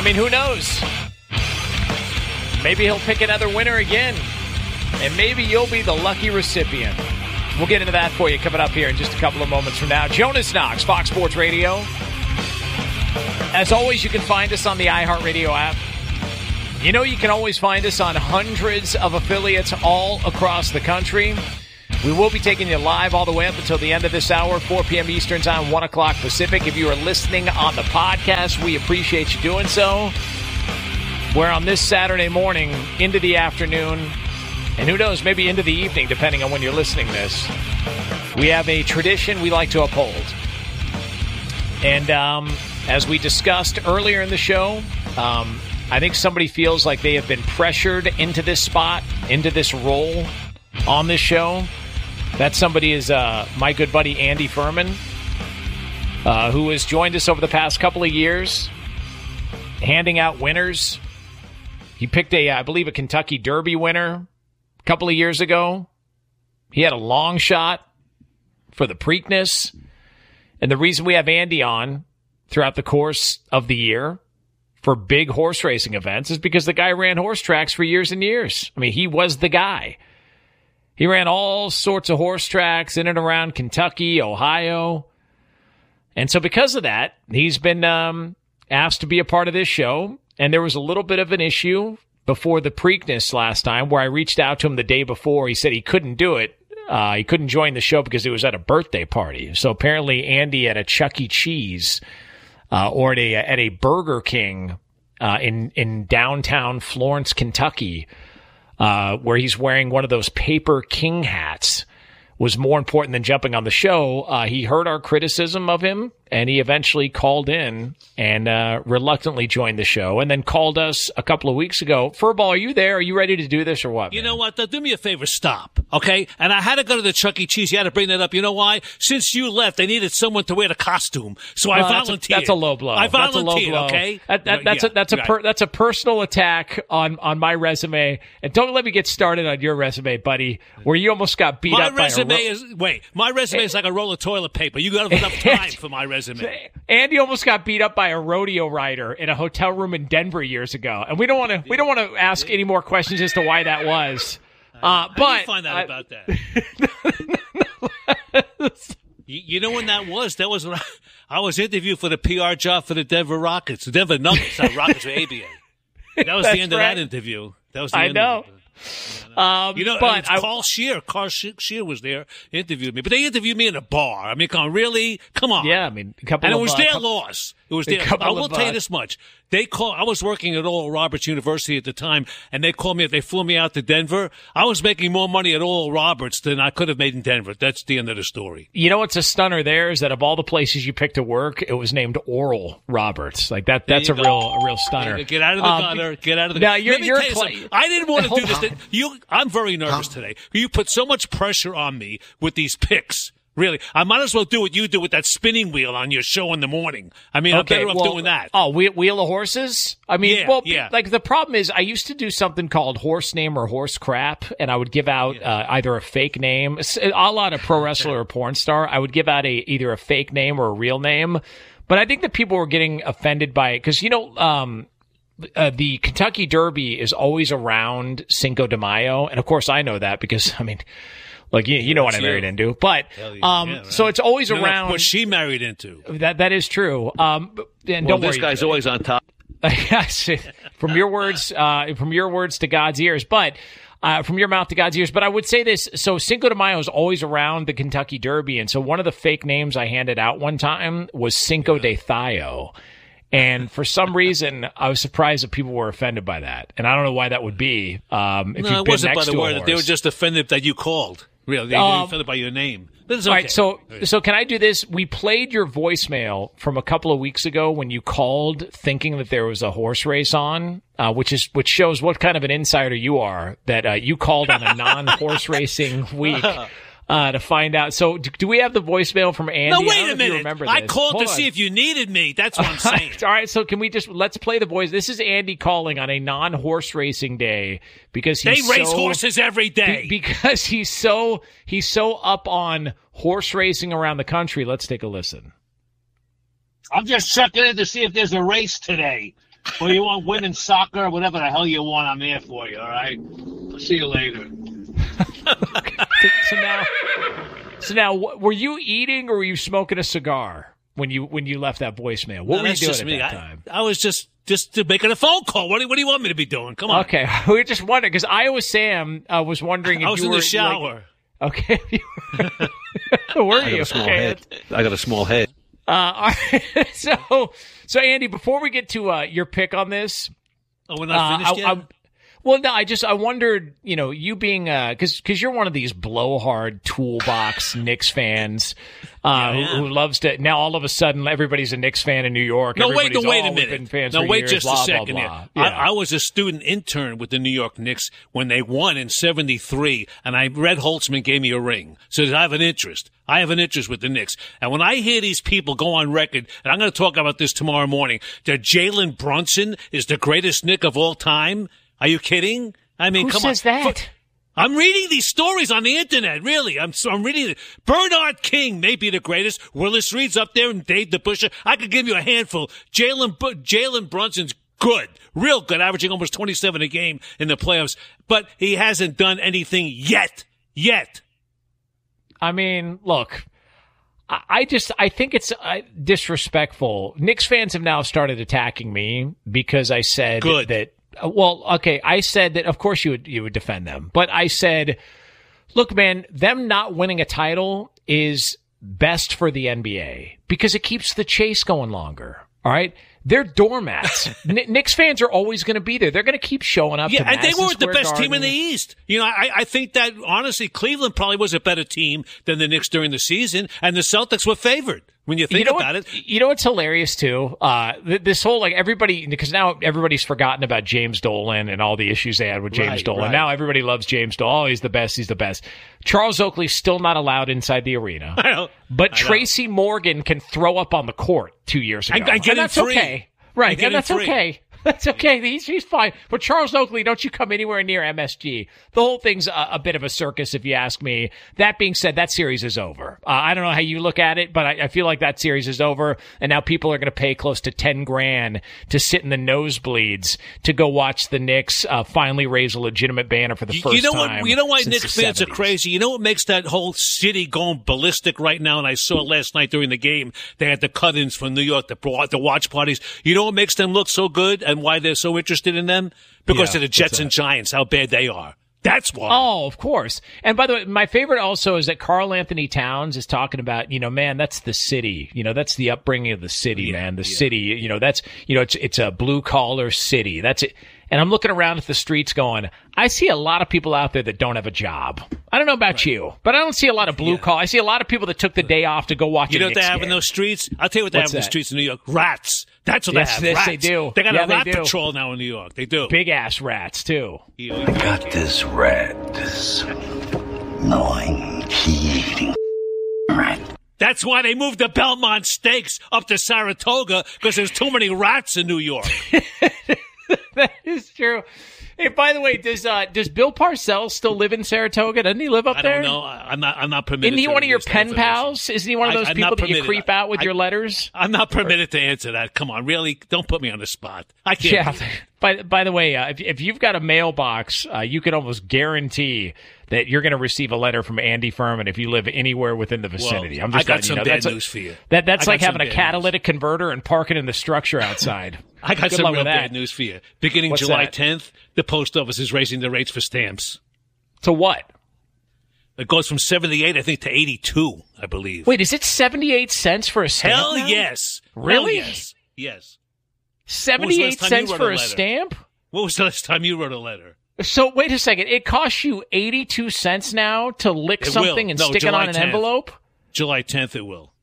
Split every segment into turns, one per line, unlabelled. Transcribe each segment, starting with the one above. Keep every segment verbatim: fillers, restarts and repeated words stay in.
I mean, who knows? Maybe he'll pick another winner again, and maybe you'll be the lucky recipient. We'll get into that for you coming up here in just a couple of moments from now. Jonas Knox, Fox Sports Radio. As always, you can find us on the iHeartRadio app. You know, you can always find us on hundreds of affiliates all across the country. We will be taking you live all the way up until the end of this hour, four p.m. Eastern Time, one o'clock Pacific. If you are listening on the podcast, we appreciate you doing so. We're on this Saturday morning into the afternoon, and who knows, maybe into the evening, depending on when you're listening to this. We have a tradition we like to uphold. And um, as we discussed earlier in the show, um, I think somebody feels like they have been pressured into this spot, into this role on this show. That somebody is uh, my good buddy Andy Furman, uh, who has joined us over the past couple of years, handing out winners. He picked a, I believe, a Kentucky Derby winner a couple of years ago. He had a long shot for the Preakness. And the reason we have Andy on throughout the course of the year for big horse racing events is because the guy ran horse tracks for years and years. I mean, he was the guy. He ran all sorts of horse tracks in and around Kentucky, Ohio. And so because of that, he's been um, asked to be a part of this show. And there was a little bit of an issue before the Preakness last time where I reached out to him the day before. He said he couldn't do it. Uh, he couldn't join the show because he was at a birthday party. So apparently Andy at a Chuck E. Cheese uh, or at a, at a Burger King uh, in, in downtown Florence, Kentucky, Uh, where he's wearing one of those paper king hats, was more important than jumping on the show. Uh, he heard our criticism of him, and he eventually called in and uh, reluctantly joined the show, and then called us a couple of weeks ago. Furball, are you there? Are you ready to do this or what?
You
man?
know what? Do me a favor. Stop. Okay? And I had to go to the Chuck E. Cheese. You had to bring that up. You know why? Since you left, they needed someone to wear the costume. So I
uh,
volunteered.
That's a, that's a low blow.
I volunteered,
that's a low blow.
okay?
That, that, that's, yeah, a, that's, a per, that's a personal attack on, on my resume. And don't let me get started on your resume, buddy, where you almost got beat
my
up by a...
My resume is... Wait. My resume is like a roll of toilet paper. You got enough time for my resume.
Andy almost got beat up by a rodeo rider in a hotel room in Denver years ago, and we don't want to. We don't want to ask any more questions as to why that was. Uh,
How
but
did you find out uh, about that? you, you know when that was? That was when I, I was interviewed for the P R job for the Denver Rockets, the Denver Nuggets. The Rockets were A B A. That was the end
right.
of that interview. That was the
I
end
know.
Of it.
Um,
you know,
but I,
Carl Shear, Carl Shear was there, interviewed me, but they interviewed me in a bar. I mean, come on, really? Come on.
Yeah, I mean, a couple
and
of
it was
uh,
their
couple,
loss. It was their. I will tell you this much: they call. I was working at Oral Roberts University at the time, and they called me. They flew me out to Denver. I was making more money at Oral Roberts than I could have made in Denver. That's the end of the story.
You know what's a stunner there is that of all the places you picked to work, it was named Oral Roberts. Like that. That's a go. real, a real stunner.
Get out of the
um,
gutter. Get out of the.
Now you're. you're
you
cl-
I didn't want to
Hold
do this.
on.
You. I'm very nervous today. You put so much pressure on me with these picks. Really, I might as well do what you do with that spinning wheel on your show in the morning. I mean,
okay,
I'm better
well,
off doing that.
Oh, Wheel of Horses? I mean,
yeah,
well,
yeah.
like the problem is I used to do something called Horse Name or Horse Crap, and I would give out yeah. uh, either a fake name, a lot of pro wrestler or porn star. I would give out a either a fake name or a real name. But I think that people were getting offended by it because, you know, um, Uh, the Kentucky Derby is always around Cinco de Mayo. And of course I know that because, I mean, like, you, you know what I married into, but, um, yeah, right. so it's always
you know,
around
what she married into.
That, that is true. Um, and
well,
don't
this
worry.
guy's always on top.
Yes, from your words, uh, from your words to God's ears, but, uh, from your mouth to God's ears. But I would say this. So Cinco de Mayo is always around the Kentucky Derby. And so one of the fake names I handed out one time was Cinco de Thayo. And for some reason, I was surprised that people were offended by that. And I don't know why that would be. Um, if
no,
you've
it
been
wasn't
next
by the
to a
word.
horse.
They were just offended that you called. Really, they
um,
were offended by your name. But it's okay.
All right, so, so can I do this? We played your voicemail from a couple of weeks ago when you called thinking that there was a horse race on, uh, which is which shows what kind of an insider you are, that uh, you called on a non-horse racing week. Uh, to find out. So, do, do we have the voicemail from Andy?
No, wait
I
a minute.
Remember
I
this.
called
Hold
to
on.
see if you needed me. That's what I'm saying.
All right, so can we just let's play the voice? This is Andy calling on a non-horse racing day because he's
they race
so,
horses every day.
Be, because he's so he's so up on horse racing around the country. Let's take a listen.
I'm just checking in to see if there's a race today.
Well, you want women's soccer, whatever the hell you want, I'm there for you, all right? I'll see you later.
Okay. So now, so now, were you eating or were you smoking a cigar when you when you left that voicemail? What
no,
were you doing at
me.
that
I,
time?
I was just just making a phone call. What do, what do you want me to be doing? Come on.
Okay, we were just wondering because Iowa Sam uh, was wondering if
I was
you
in
were
the shower.
Like, okay, were
I
you?
got a small
okay.
head. I got a small head.
Uh, all right. so, so Andy, before we get to uh, your pick on this,
oh, we're not finished
uh,
yet.
I, I, well, no, I just I wondered, you know, you being because uh, because you're one of these blowhard toolbox Knicks fans uh,
yeah,
who, who loves to now all of a sudden everybody's a Knicks fan in New York.
No, wait, no,
Everybody's,
wait
oh,
a
we've
minute.
been fans
No,
for
wait
years,
just
blah,
a second
blah,
here.
blah.
I,
Yeah.
I was a student intern with the New York Knicks when they won in seventy-three, and I Red Holtzman gave me a ring. So I have an interest. I have an interest with the Knicks. And when I hear these people go on record, and I'm going to talk about this tomorrow morning, that Jalen Brunson is the greatest Knick of all time, are you kidding? I mean,
Who
come
says
on.
that?
I'm reading these stories on the internet, really. I'm so I'm reading it. Bernard King may be the greatest. Willis Reed's up there and Dave DeBusschere. I could give you a handful. Jalen Jalen Brunson's good, real good, averaging almost twenty-seven a game in the playoffs. But he hasn't done anything yet. Yet.
I mean, look, I, I just I think it's uh, disrespectful. Knicks fans have now started attacking me because I said
Good.
that. Well, okay, I said that, of course, you would you would defend them. But I said, look, man, them not winning a title is best for the N B A because it keeps the chase going longer. All right? They're doormats. Kn- Knicks fans are always going to be there. They're going to keep showing up
Yeah,
to
and they
Madison
weren't the
Square
best team in
Garden.
the East. You know, I, I think that, honestly, Cleveland probably was a better team than the Knicks during the season, and the Celtics were favored. When you think
you know
about
what,
it.
You know what's hilarious, too? Uh, th- this whole, like, everybody, because now everybody's forgotten about James Dolan and all the issues they had with James
Right,
Dolan.
right.
Now everybody loves James Dolan. Oh, he's the best. He's the best. Charles Oakley's still not allowed inside the arena.
I know.
But
I know.
Tracy Morgan can throw up on the court two years ago.
And- and get in
that's
free.
okay. Right,
And get
and
in
that's
free.
okay. That's okay. He's, he's fine. But Charles Oakley, don't you come anywhere near M S G. The whole thing's a, a bit of a circus, if you ask me. That being said, that series is over. Uh, I don't know how you look at it, but I, I feel like that series is over. And now people are going to pay close to ten grand to sit in the nosebleeds to go watch the Knicks uh, finally raise a legitimate banner for the
You-
first
you know
time.
what? You know why
since
Knicks
the
fans are
seventies.
crazy. You know what makes that whole city going ballistic right now? And I saw last night during the game, they had the cut-ins from New York, the the watch parties. You know what makes them look so good and why they're so interested in them? Because
Yeah,
of the Jets
what's
and
that?
Giants, how bad they are. That's why.
Oh, of course. And by the way, my favorite also is that Karl Anthony Towns is talking about, you know, man, that's the city. You know, that's the upbringing of the city,
Yeah,
man. The
yeah.
city, you know, that's, you know, it's it's a blue collar city. That's it. And I'm looking around at the streets going, I see a lot of people out there that don't have a job. I don't know about you, but I don't see a lot of blue
Yeah.
collar. I see a lot of people that took the day off to go watch
You
a
know what they
Knicks
have in
game.
those streets? I'll tell you what they
What's
have in the
that?
streets in New York. Rats. That's what
Yes,
they have.
yes,
Rats.
they do.
They got
Yeah,
a
they
rat
do.
patrol now in New York. They do.
Big ass rats too.
You-
Got this rat, this gnawing, key-eating rat.
That's why they moved the Belmont Steaks up to Saratoga, because there's too many rats in New York.
That is true. Hey, by the way, does uh, does Bill Parcells still live in Saratoga? Doesn't he live up
I
there?
don't know. I- I'm not. I'm not permitted.
Isn't he
to
one of your
release that
pen
information.
pals? Isn't he one of
I-
those
I'm
people
not
that you
permitted.
creep out with
I-
your letters?
I'm not permitted to answer that. Come on, really? Don't put me on the spot. I can't.
Yeah.
do that.
By by the way, uh, if if you've got a mailbox, uh, you can almost guarantee that you're going to receive a letter from Andy Furman if you live anywhere within the vicinity.
Well,
I'm just
I got
letting you
some
know.
bad
That's a-
news for you.
That that's
I
like
got
having
some
a
bad
catalytic converter and parking in the structure outside.
I got
Good
some
luck
real
with that.
bad news for you. Beginning
What's
July
that?
tenth, the post office is raising the rates for stamps.
To what?
It goes from seventy-eight, I think, to eighty-two, I believe.
Wait, is it seventy-eight cents for a stamp?
Hell
now?
yes.
Really?
Hell yes. Yes.
seventy-eight
time you
cents
wrote
for
a
a
letter?
stamp?
When was the last time you wrote a letter?
So wait a second. It costs you eighty-two cents now to lick
It
something
will.
and
No,
stick
July
it on an
tenth.
envelope?
July tenth, it will.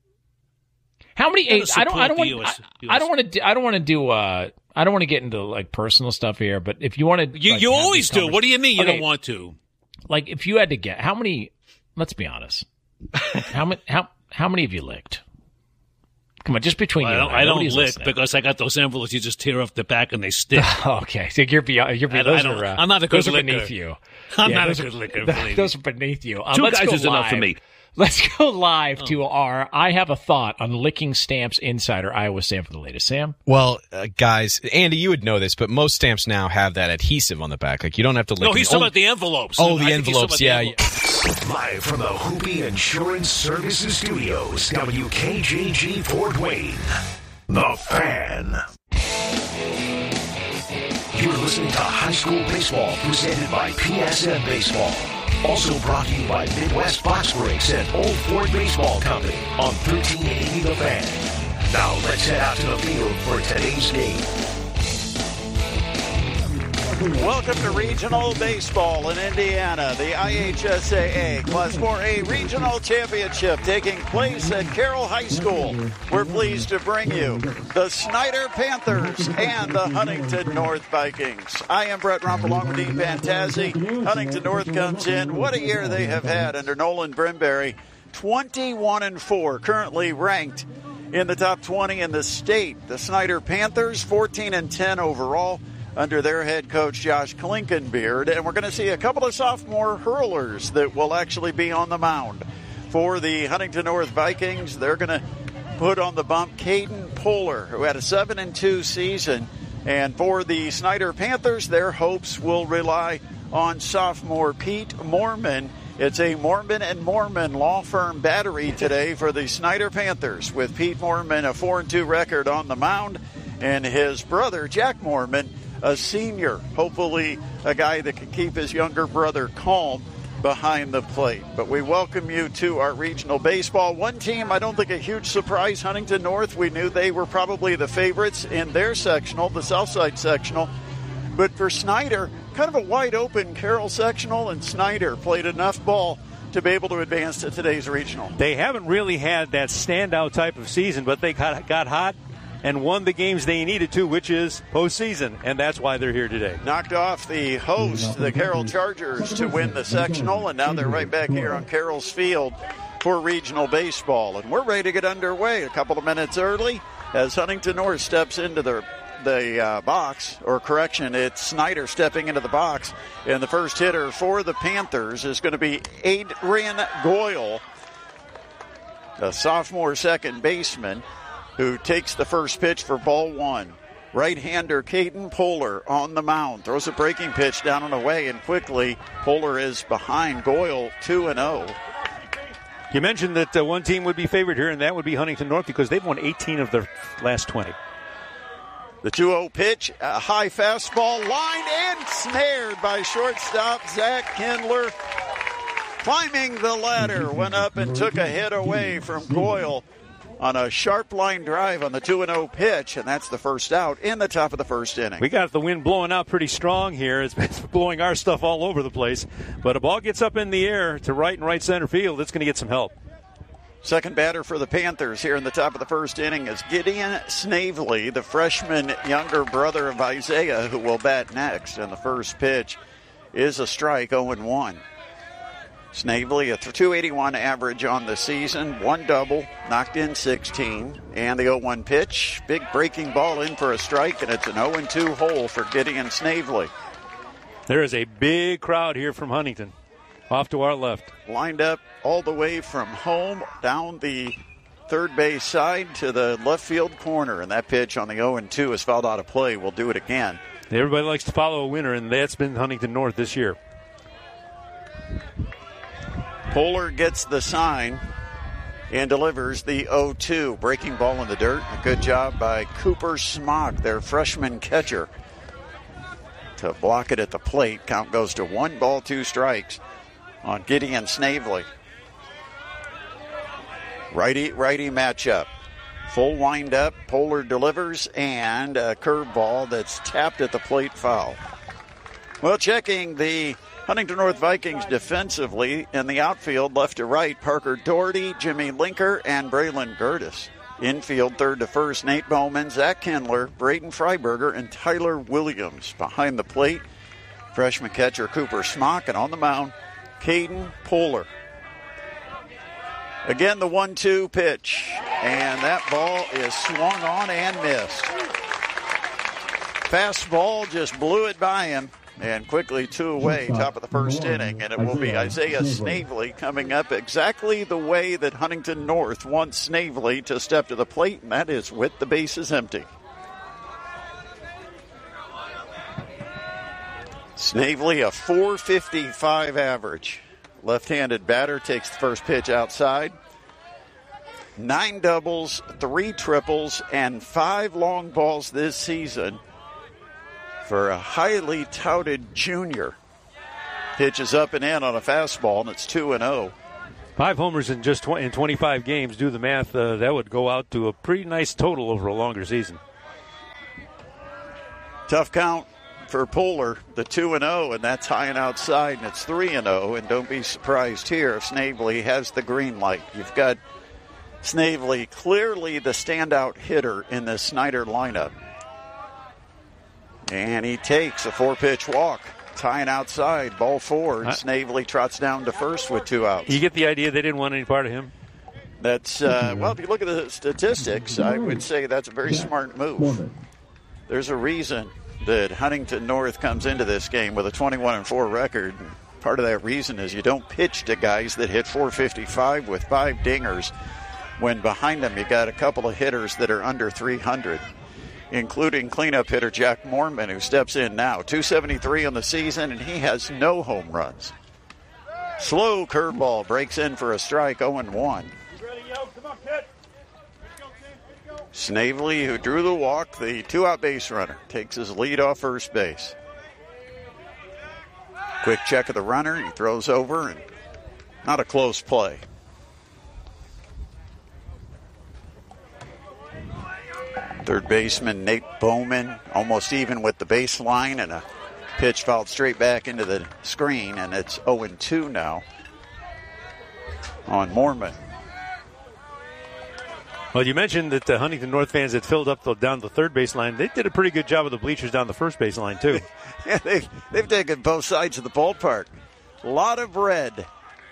How many?
Gotta
I don't. I don't
support
want.
the U S
I, I don't want to. Do, I don't want to do. Uh, I don't want to get into like personal stuff here. But if you want to,
You,
like,
you
have
always
these
do. What do you mean you
Okay,
don't want to?
Like, if you had to get how many? Let's be honest. How many? How how many have you licked? Come on, just between
Well,
you.
I don't,
and
I don't
Nobody's
lick
listening.
because I got those envelopes you just tear off the back and they stick.
Okay, so you're beyond. You're beyond.
I
Those
don't-
are. Uh,
I'm not a good
those are
licker.
beneath you.
I'm
Yeah,
not a
those
good
are-
licker,
th-
believe me.
Those are beneath you. Uh,
Two
let's
guys
go
is enough for
live.
me.
Let's go live oh. to our I Have a Thought on Licking Stamps Insider, Iowa Sam for the latest. Sam?
Well, uh, guys, Andy, you would know this, but most stamps now have that adhesive on the back. Like, you don't have to lick
No, he's
it.
talking about the envelopes.
Oh, the envelopes, yeah.
The envelopes.
Live from the Hoopy Insurance Services Studios, W K J G Fort Wayne. The Fan. You're listening to High School Baseball, presented by P S N Baseball. Also brought to you by Midwest Box Breaks and Old Ford Baseball Company on thirteen eighty The Fan. Now let's head out to the field for today's game.
Welcome to Regional Baseball in Indiana. The I H S A A Class four A Regional Championship taking place at Carroll High School. We're pleased to bring you the Snyder Panthers and the Huntington North Vikings. I am Brett Rump along with Dean Fantazzi. Huntington North comes in. What a year they have had under Nolan Brimberry. twenty-one and four, currently ranked in the top twenty in the state. The Snyder Panthers, fourteen and ten overall, under their head coach Josh Klinkenbeard, and we're going to see a couple of sophomore hurlers that will actually be on the mound. For the Huntington North Vikings, they're going to put on the bump Caden Poehler, who had a seven and two season, and for the Snyder Panthers, their hopes will rely on sophomore Pete Mormon. It's a Mormon and Mormon law firm battery today for the Snyder Panthers, with Pete Mormon a four and two record on the mound, and his brother Jack Mormon, a senior, hopefully a guy that can keep his younger brother calm behind the plate. But we welcome you to our regional baseball. One team, I don't think a huge surprise, Huntington North. We knew they were probably the favorites in their sectional, the Southside sectional. But for Snyder, kind of a wide open Carroll sectional, and Snyder played enough ball to be able to advance to today's regional.
They haven't really had that standout type of season, but they got, got hot and won the games they needed to, which is postseason, and that's why they're here today.
Knocked off the host, the Carroll Chargers, to win the sectional, and now they're right back here on Carroll's field for regional baseball. And we're ready to get underway a couple of minutes early as Huntington North steps into the, the uh, box, or correction, it's Snyder stepping into the box. And the first hitter for the Panthers is going to be Adrian Goyle, a sophomore second baseman, who takes the first pitch for ball one. Right-hander Caden Poehler on the mound. Throws a breaking pitch down and away, and quickly Poehler is behind Goyle two and oh.
You mentioned that uh, one team would be favored here, and that would be Huntington North, because they've won eighteen of their last twenty.
The two oh pitch, a high fastball, lined and snared by shortstop Zach Kindler. Climbing the ladder, went up and took a hit away from Goyle on a sharp line drive on the two and oh pitch, and that's the first out in the top of the first inning.
We got the wind blowing out pretty strong here. It's, it's blowing our stuff all over the place. But a ball gets up in the air to right and right center field, it's going to get some help.
Second batter for the Panthers here in the top of the first inning is Gideon Snavely, the freshman younger brother of Isaiah, who will bat next. And the first pitch is a strike, oh and one. Snavely, a two eighty-one average on the season, one double, knocked in sixteen. And the oh one pitch, big breaking ball in for a strike, and it's an oh and two hole for Gideon Snavely.
There is a big crowd here from Huntington, off to our left.
Lined up all the way from home down the third base side to the left field corner, and that pitch on the oh and two is fouled out of play. We'll do it again.
Everybody likes to follow a winner, and that's been Huntington North this year.
Poehler gets the sign and delivers the oh two. Breaking ball in the dirt. A good job by Cooper Smock, their freshman catcher, to block it at the plate. Count goes to one ball, two strikes on Gideon Snavely. Righty, righty matchup. Full wind up. Poehler delivers, and a curveball that's tapped at the plate, foul. Well, checking the Huntington North Vikings defensively in the outfield, left to right, Parker Doherty, Jimmy Linker, and Braylon Gertis. Infield, third to first, Nate Bowman, Zach Kindler, Braden Freiberger, and Tyler Williams. Behind the plate, freshman catcher Cooper Smock, and on the mound, Caden Poehler. Again, the one two pitch, and that ball is swung on and missed. Fastball just blew it by him. And quickly two away, top of the first inning, and it will be Isaiah Snavely coming up exactly the way that Huntington North wants Snavely to step to the plate, and that is with the bases empty. Snavely, a four fifty-five average. Left-handed batter, takes the first pitch outside. Nine doubles, three triples, and five long balls this season for a highly touted junior. Pitches up and in on a fastball, and it's two and oh.
Five homers in just twenty, in twenty-five games. Do the math. Uh, that would go out to a pretty nice total over a longer season.
Tough count for Poehler, the two and oh, and that's high and outside, and it's three and oh. And don't be surprised here if Snavely has the green light. You've got Snavely, clearly the standout hitter in the Snyder lineup. And he takes a four-pitch walk, tying outside, ball four, and uh, Snavely trots down to first with two outs.
You get the idea they didn't want any part of him?
That's, uh, well, if you look at the statistics, I would say that's a very smart move. There's a reason that Huntington North comes into this game with a twenty-one and four record. Part of that reason is you don't pitch to guys that hit four fifty-five with five dingers when behind them you got a couple of hitters that are under three hundred, including cleanup hitter Jack Mormon, who steps in now. two seventy-three on the season, and he has no home runs. Slow curveball breaks in for a strike, oh and one. Snavely, who drew the walk, the two-out base runner, takes his lead off first base. Quick check of the runner. He throws over, and not a close play. Third baseman Nate Bowman, almost even with the baseline, and a pitch fouled straight back into the screen, and it's oh and two now on Mormon.
Well, you mentioned that the Huntington North fans had filled up the, down the third baseline. They did a pretty good job of the bleachers down the first baseline, too.
Yeah, they've, they've taken both sides of the ballpark. A lot of red.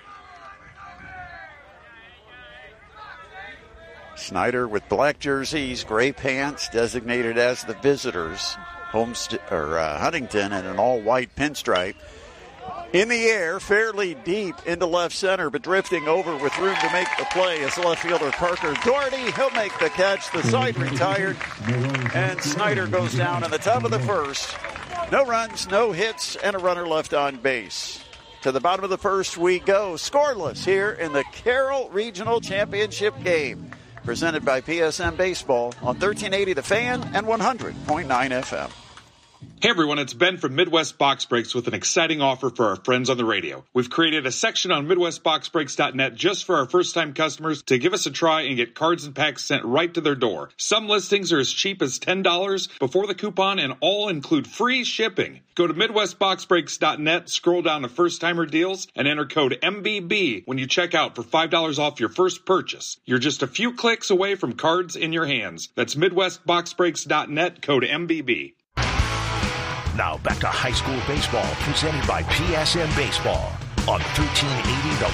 Snyder with black jerseys, gray pants, designated as the visitors. Homestead, or uh, Huntington in an all-white pinstripe. In the air, fairly deep into left center, but drifting over with room to make the play is left fielder Parker Doherty. He'll make the catch. The side retired, and Snyder goes down in the top of the first. No runs, no hits, and a runner left on base. To the bottom of the first we go, scoreless here in the Carroll Regional Championship game, presented by P S M Baseball on thirteen eighty The Fan and one hundred point nine F M.
Hey everyone, it's Ben from Midwest Box Breaks with an exciting offer for our friends on the radio. We've created a section on Midwest Box Breaks dot net just for our first-time customers to give us a try and get cards and packs sent right to their door. Some listings are as cheap as ten dollars before the coupon, and all include free shipping. Go to Midwest Box Breaks dot net, scroll down to first-timer deals, and enter code M B B when you check out for five dollars off your first purchase. You're just a few clicks away from cards in your hands. That's Midwest Box Breaks dot net, code M B B.
Now back to high school baseball, presented by P S M Baseball on thirteen eighty The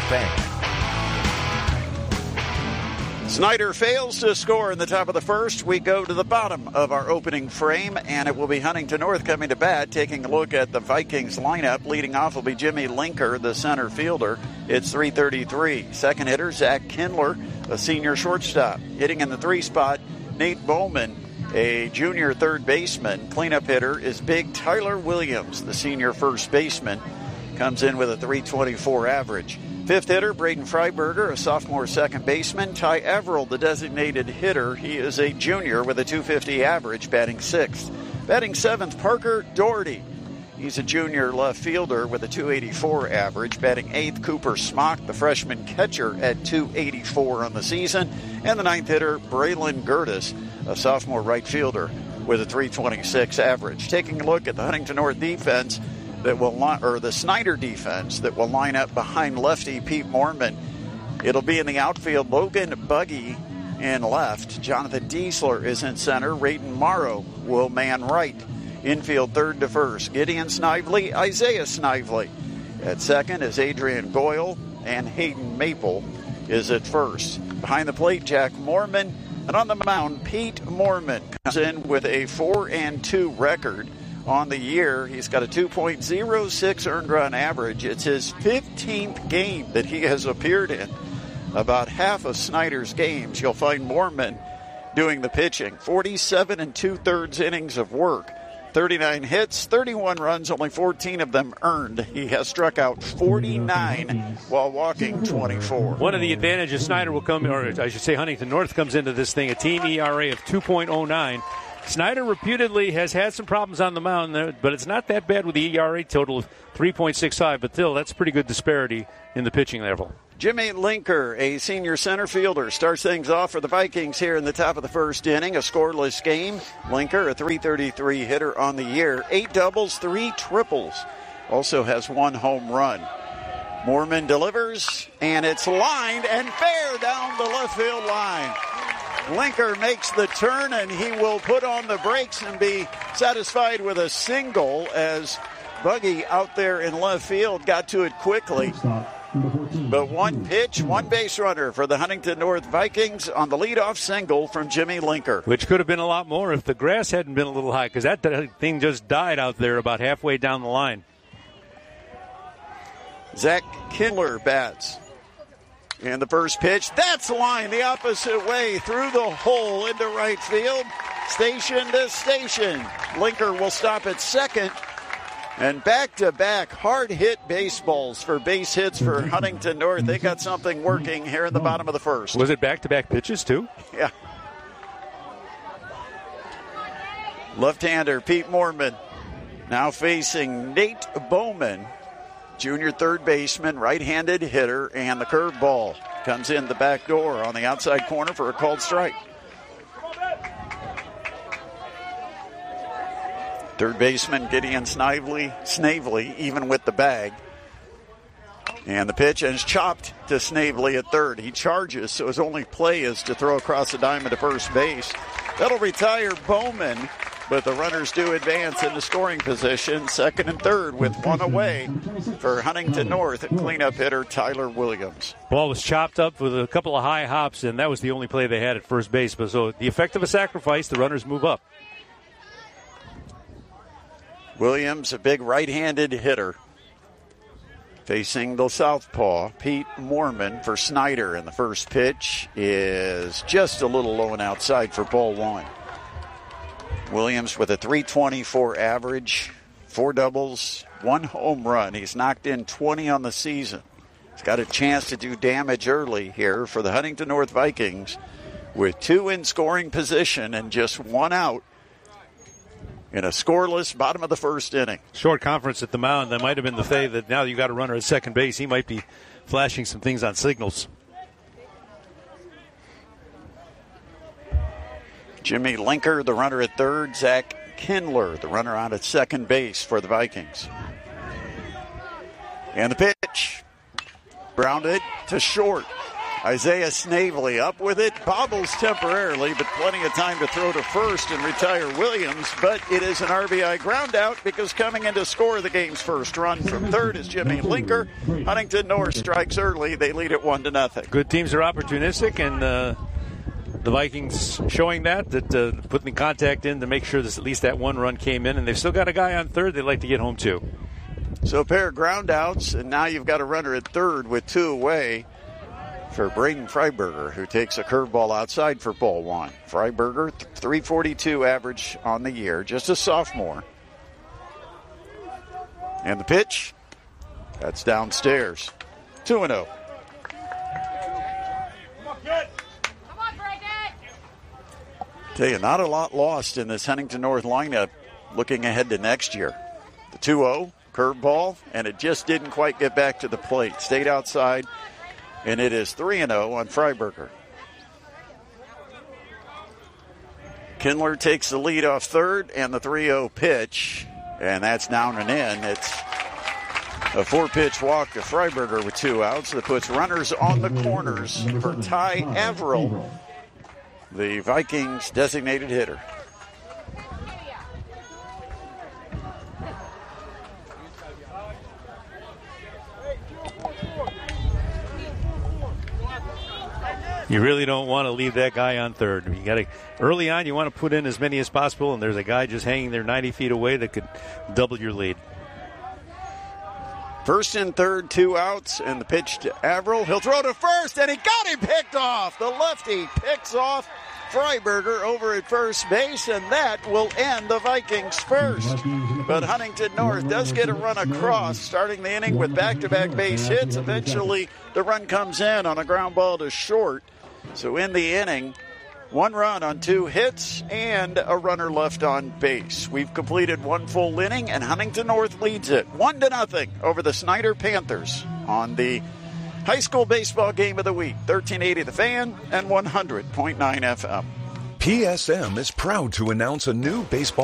Fan.
Snyder fails to score in the top of the first. We go to the bottom of our opening frame, and it will be Huntington North coming to bat, taking a look at the Vikings lineup. Leading off will be Jimmy Linker, the center fielder. It's three thirty-three. Second hitter, Zach Kindler, a senior shortstop. Hitting in the three spot, Nate Bowman, a junior third baseman. Cleanup hitter is big Tyler Williams, the senior first baseman. Comes in with a three twenty-four average. Fifth hitter, Braden Freiberger, a sophomore second baseman. Ty Averill, the designated hitter. He is a junior with a two fifty average, batting sixth. Batting seventh, Parker Doherty. He's a junior left fielder with a two eighty-four average. Batting eighth, Cooper Smock, the freshman catcher, at two eighty-four on the season. And the ninth hitter, Braylon Gertis, a sophomore right fielder with a three twenty-six average. Taking a look at the Huntington North defense that will li- or the Snyder defense that will line up behind lefty Pete Mormon. It'll be in the outfield, Logan Buggy in left. Jonathan Diesler is in center. Rayton Morrow will man right. Infield third to first, Gideon Snively, Isaiah Snively. At second is Adrian Goyle, and Hayden Maple is at first. Behind the plate, Jack Mormon. And on the mound, Pete Mormon comes in with a four and two record on the year. He's got a two point oh six earned run average. It's his fifteenth game that he has appeared in. About half of Snyder's games, you'll find Moorman doing the pitching. forty-seven and two-thirds innings of work. thirty-nine hits, thirty-one runs, only fourteen of them earned. He has struck out forty-nine while walking twenty-four.
One of the advantages Snyder will come, or I should say Huntington North comes into this thing, a team E R A of two point oh nine. Snyder reputedly has had some problems on the mound, but it's not that bad with the E R A total of three point six five, but still, that's pretty good disparity in the pitching level.
Jimmy Linker, a senior center fielder, starts things off for the Vikings here in the top of the first inning. A scoreless game. Linker, a three thirty-three hitter on the year. Eight doubles, three triples. Also has one home run. Moorman delivers, and it's lined and fair down the left field line. Linker makes the turn, and he will put on the brakes and be satisfied with a single as Buggy out there in left field got to it quickly. But one pitch, one base runner for the Huntington North Vikings on the leadoff single from Jimmy Linker.
Which could have been a lot more if the grass hadn't been a little high, because that thing just died out there about halfway down the line.
Zach Kindler bats. And the first pitch, that's line the opposite way through the hole into right field. Station to station. Linker will stop at second. And back-to-back hard-hit baseballs for base hits for Huntington North. They got something working here in the bottom of the first.
Was it back-to-back pitches, too?
Yeah. Left-hander Pete Moorman now facing Nate Bowman, junior third baseman, right-handed hitter, and the curveball comes in the back door on the outside corner for a called strike. Third baseman Gideon Snavely, Snavely, even with the bag. And the pitch is chopped to Snavely at third. He charges, so his only play is to throw across the diamond to first base. That'll retire Bowman, but the runners do advance into scoring position, second and third with one away for Huntington North and cleanup hitter Tyler Williams.
Ball was chopped up with a couple of high hops, and that was the only play they had at first base. But so the effect of a sacrifice, the runners move up.
Williams, a big right-handed hitter, facing the southpaw, Pete Moorman for Snyder. And the first pitch is just a little low and outside for ball one. Williams with a three twenty-four average, four doubles, one home run. He's knocked in twenty on the season. He's got a chance to do damage early here for the Huntington North Vikings with two in scoring position and just one out in a scoreless bottom of the first inning.
Short conference at the mound. That might have been the play that now you got a runner at second base. He might be flashing some things on signals.
Jimmy Linker, the runner at third. Zach Kindler, the runner out at second base for the Vikings. And the pitch. Grounded to short. Isaiah Snavely up with it, bobbles temporarily, but plenty of time to throw to first and retire Williams. But it is an R B I ground out because coming in to score the game's first run from third is Jimmy Linker. Huntington North strikes early. They lead it one to nothing.
Good teams are opportunistic, and uh, the Vikings showing that, that uh, putting the contact in to make sure that at least that one run came in. And they've still got a guy on third they'd like to get home too.
So a pair of ground outs, and now you've got a runner at third with two away for Braden Freiberger, who takes a curveball outside for ball one. Freiberger, three forty-two average on the year, just a sophomore. And the pitch, that's downstairs. two and oh. Tell you, not a lot lost in this Huntington North lineup looking ahead to next year. The two oh, curveball, and it just didn't quite get back to the plate. Stayed outside. And it is three and oh on Freiberger. Kindler takes the lead off third, and the three oh pitch, and that's down and in. It's a four-pitch walk to Freiberger with two outs that puts runners on the corners for Ty Averill, the Vikings' designated hitter.
You really don't want to leave that guy on third. You got to early on. You want to put in as many as possible, and there's a guy just hanging there ninety feet away that could double your lead.
First and third, two outs, and the pitch to Averill. He'll throw to first, and he got him picked off. The lefty picks off Freiberger over at first base, and that will end the Vikings first. But Huntington North does get a run across, starting the inning with back-to-back base hits. Eventually, the run comes in on a ground ball to short. So in the inning, one run on two hits and a runner left on base. We've completed one full inning, and Huntington North leads it one to nothing over the Snyder Panthers on the high school baseball game of the week. thirteen eighty The Fan and one hundred point nine F M.
P S M is proud to announce a new baseball